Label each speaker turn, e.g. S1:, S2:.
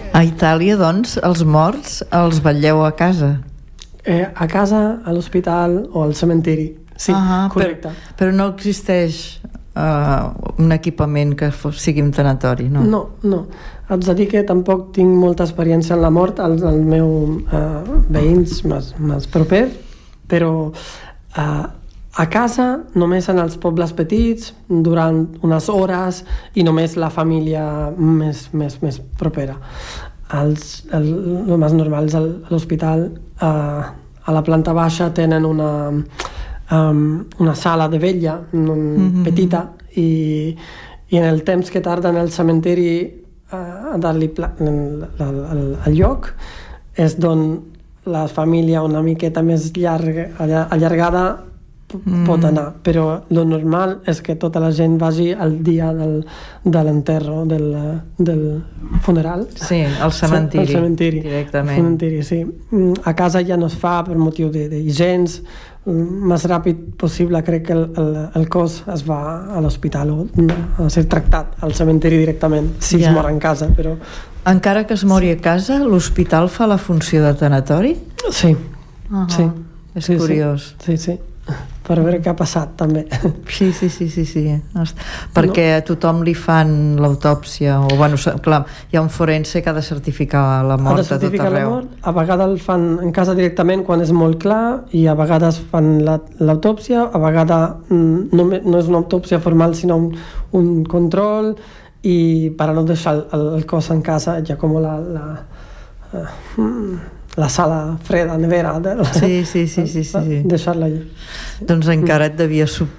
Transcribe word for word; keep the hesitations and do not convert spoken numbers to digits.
S1: A Itàlia, doncs, els morts els vetlleu a casa?
S2: Eh, a casa, a l'hospital o al cementiri. Sí,
S1: ah,
S2: correcte.
S1: Però, però no existeix uh, un equipament que sigui un tanatori, no?
S2: No, no. Haig de dir que tampoc tinc molta experiència en la mort, els, els meus uh, veïns més, més propers, però uh, a casa, només en els pobles petits, durant unes hores, i només la família més, més, més propera. Els, el, el més normal és a l'hospital. Uh, a la planta baixa tenen una, um, una sala de vella un, mm-hmm. petita, i, i en el temps que tarda en el cementiri uh, a dar-li al lloc és d'on la família una miqueta més llarga, allargada mm. pot anar, però lo normal és que tota la gent vagi al dia del, de l'enterro, del, del funeral.
S1: Sí, al cementiri.
S2: Al cementiri.
S1: Directament.
S2: Al cementiri, sí. A casa ja no es fa per motiu d'higiene. Més ràpid possible crec que el, el, el cos es va a l'hospital o a ser tractat al cementiri directament, si ja. es mor en casa, però...
S1: Encara que es mori a casa, l'hospital fa la funció de tanatori?
S2: Sí.
S1: Uh -huh.
S2: Sí.
S1: És
S2: sí,
S1: curiós.
S2: Sí, sí. sí. Per veure què ha passat, també.
S1: Sí, sí, sí, sí, sí. Perquè a tothom li fan l'autòpsia, o, bueno, clar, hi ha un forense que ha de certificar la mort a tot arreu.
S2: Mort. A vegades el fan en casa directament quan és molt clar, i a vegades fan l'autòpsia, a vegades no, no és una autòpsia formal, sinó un, un control, i per a no deixar el, el cos en casa, ja com la... la uh, la sala freda, nevera, de,
S1: sí, sí, sí, sí, sí.
S2: deixar-la allà.
S1: Doncs encara et devia